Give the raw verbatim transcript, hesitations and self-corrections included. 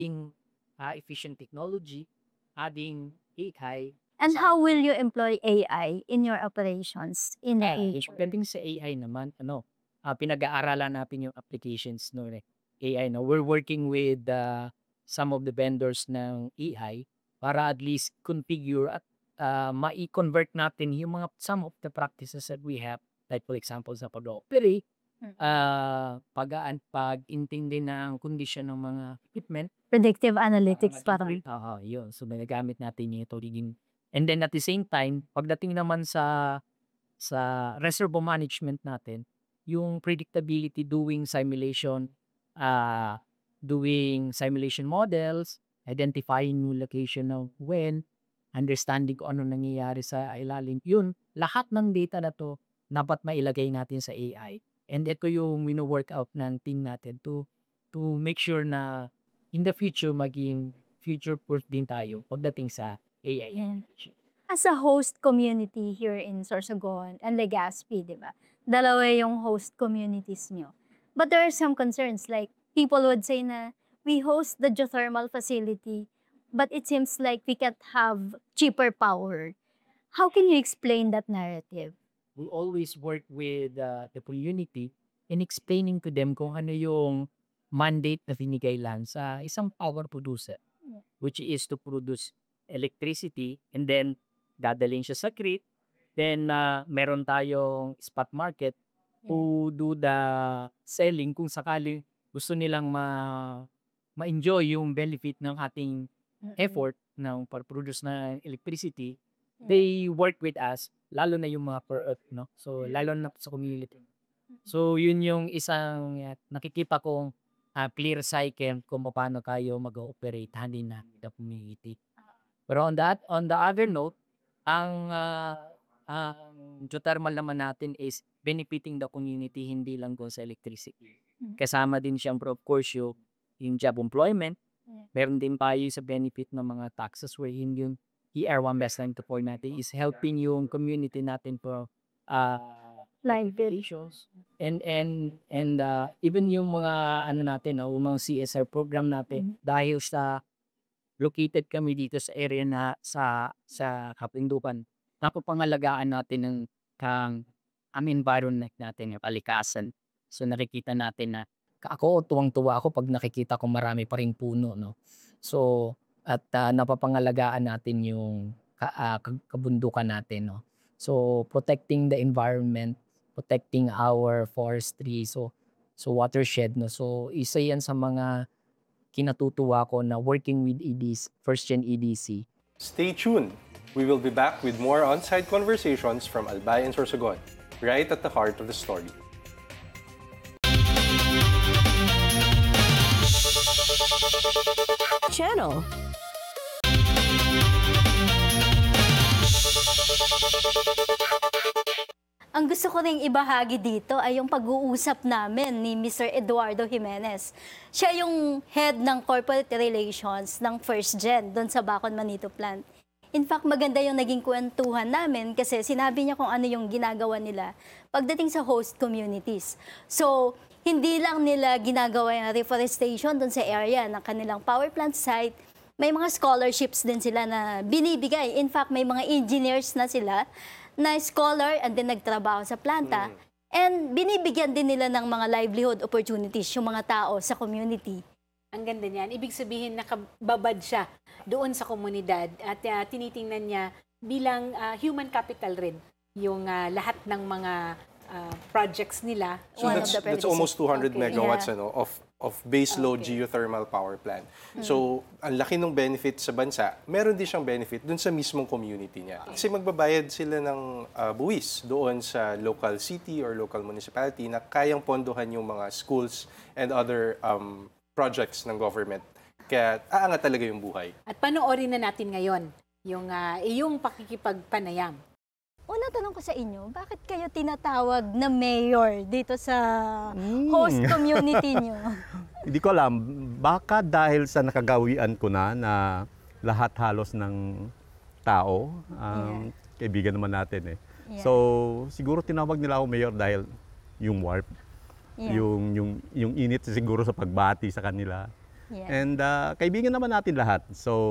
in uh, efficient technology, adding A I. And how will you employ A I in your operations in the Ah, future? pagdating sa A I naman, ano, ah, pinag-aaralan natin yung applications no eh, A I, no? We're working with uh, some of the vendors ng A I para at least configure at uh, mai-convert natin yung mga some of the practices that we have. Like for example, sa pag-operate, Mm. ah, pag-aan pag-intindi ng kondisyon ng mga equipment. Predictive analytics para parang. maging oo, yun. So, ginagamit natin yung tuligin. And then at the same time, pagdating naman sa sa reservoir management natin, yung predictability doing simulation, ah, doing simulation models, identifying yung location ng well, understanding kung ano nangyayari sa ilalim. Yun, lahat ng data na 'to dapat mailagay natin sa A I. And ito yung wino-workout ng team natin to to make sure na in the future maging future-proof din tayo pagdating sa A I. Yan. As a host community here in Sorsogon and Legazpi, di ba? Dalawa yung host communities nyo. But there are some concerns like people would say na we host the geothermal facility, but it seems like we can't have cheaper power. How can you explain that narrative? We always work with uh, the community in explaining to them kung ano yung mandate na binigay lang sa isang power producer, Yeah. which is to produce electricity and then dadalhin siya sa grid. Then uh, meron tayong spot market who do the selling kung sakali gusto nilang ma ma-enjoy yung benefit ng ating Mm-mm. effort ng pag-produce na electricity. Yeah. They work with us, lalo na yung mga per earth, no? So, lalo na sa community. So, yun yung isang uh, nakikita kong uh, clear cycle kung paano kayo mag-ooperate hand in hand with the community. Pero on that, on the other note, ang uh, ang geothermal naman natin is benefiting the community, hindi lang kung sa electricity. Mhm. Kasama din siyempre of course yung, yung job employment. Yeah. Meron din tayo sa benefit ng mga taxes wherein yung E R one best line to point natin is helping yung community natin for uh, Livelihood. applications. And and and uh, even yung mga ano natin, no, yung mga C S R program natin, Mhm. dahil sa located kami dito sa area na sa sa Kapindukan, napapangalagaan natin ng kang ang environment natin, yung kalikasan. So nakikita natin na ka- ako tuwang-tuwa ako pag nakikita ko marami pa ring puno, no. So at ah, napapangalagaan natin yung ka- ah, kag- kabundukan natin, no. So protecting the environment, protecting our forestry, so so watershed, no. So isa yan sa mga kinatutuwa ko na working with E Ds, first gen E D C. Stay tuned. We will be back with more on-site conversations from Albay and Sorsogon, right at the heart of the story. Channel. Ang gusto ko ring ibahagi dito ay yung pag-uusap namin ni Mister Eduardo Jimenez. Siya yung head ng corporate relations ng First Gen doon sa Bacon Manito plant. In fact, maganda yung naging kwentuhan namin kasi sinabi niya kung ano yung ginagawa nila pagdating sa host communities. So, hindi lang nila ginagawa yung reforestation doon sa area ng kanilang power plant site, may mga scholarships din sila na binibigay. In fact, may mga engineers na sila na scholar and then nagtrabaho sa planta. And binibigyan din nila ng mga livelihood opportunities yung mga tao sa community. Ang ganda niyan. Ibig sabihin nakababad siya doon sa komunidad at uh, tinitingnan niya bilang uh, human capital rin yung uh, lahat ng mga uh, projects nila. So One of that's, the that's almost two hundred Okay. megawatts Yeah. ano, of of base load Okay. geothermal power plant. So, ang laki ng benefit sa bansa, meron din siyang benefit dun sa mismong community niya. Kasi magbabayad sila ng uh, buwis doon sa local city or local municipality na kayang pondohan yung mga schools and other um, projects ng government. Kaya aangat talaga yung buhay. At panoorin na natin ngayon yung uh, iyong pakikipagpanayam. Una tanong ko sa inyo, bakit kayo tinatawag na mayor dito sa host community nyo? Hindi ko alam, baka dahil sa nakagawian ko na na lahat halos ng tao, um, kaibigan naman natin eh. Yeah. So, siguro tinawag nila ako mayor dahil yung warp, Yeah. yung, yung, yung init siguro sa pagbati sa kanila. Yeah. And ah, kaibigan naman natin lahat. So